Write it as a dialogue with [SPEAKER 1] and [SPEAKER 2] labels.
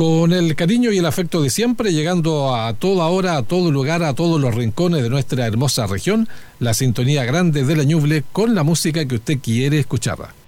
[SPEAKER 1] Con el cariño y el afecto de siempre, llegando a toda hora, a todo lugar, a todos los rincones de nuestra hermosa región, la sintonía grande de la Ñuble con la música que usted quiere escuchar.